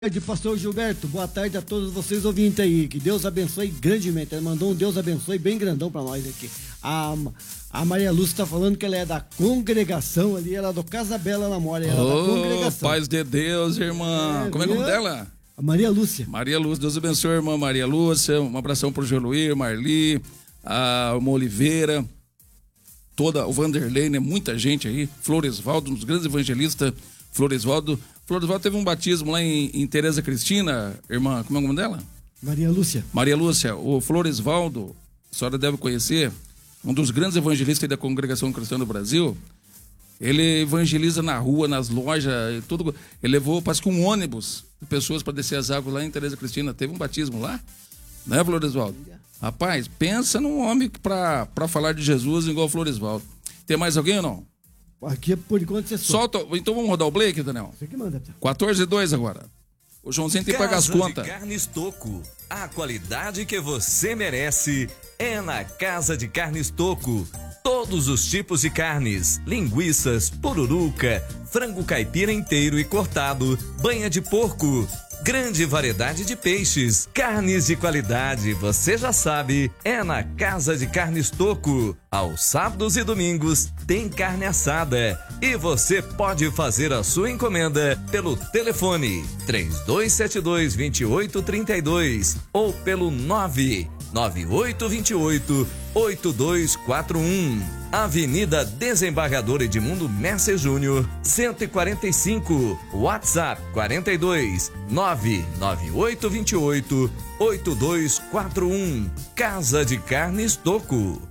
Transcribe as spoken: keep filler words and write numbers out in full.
De pastor Gilberto, boa tarde a todos vocês ouvintes aí, que Deus abençoe grandemente. Ele mandou um Deus abençoe bem grandão pra nós aqui. A, a Maria Lúcia tá falando que ela é da congregação ali, ela é do Casa Bela Namora, ela é da congregação. Paz de Deus, irmã. É, Como é o nome dela? A Maria Lúcia. Maria Lúcia, Deus abençoe, irmã Maria Lúcia. Um abração pro Geluir, Marli, a uma Oliveira, toda o Vanderlei, né? Muita gente aí. Floresvaldo, um dos grandes evangelistas. Floresvaldo. Floresvaldo teve um batismo lá em, em Tereza Cristina, irmã, como é o nome dela? Maria Lúcia. Maria Lúcia, o Floresvaldo, a senhora deve conhecer, um dos grandes evangelistas da Congregação Cristã do Brasil. Ele evangeliza na rua, nas lojas, tudo. Ele levou, parece que um ônibus de pessoas para descer as águas lá em Tereza Cristina. Teve um batismo lá, né, Floresvaldo? Rapaz, pensa num homem para falar de Jesus igual o Floresvaldo. Tem mais alguém ou não? Aqui, por enquanto, você solta. Solta. Então vamos rodar o Blake, Daniel? Você que manda. quatorze e dois agora. O Joãozinho tem que pagar as contas. Casa de Carnes Toco. A qualidade que você merece é na Casa de Carnes Toco. Todos os tipos de carnes, linguiças, pururuca, frango caipira inteiro e cortado, banha de porco, grande variedade de peixes, carnes de qualidade, você já sabe, é na Casa de Carnes Toco. Aos sábados e domingos tem carne assada e você pode fazer a sua encomenda pelo telefone três dois sete dois, dois oito três dois ou pelo nove nove oito dois oito, oito dois quatro um. Avenida Desembargador Edmundo Messer Júnior, cento e quarenta e cinco. WhatsApp quarenta e dois, nove nove oito dois oito, oito dois quatro um. Casa de Carnes Toco.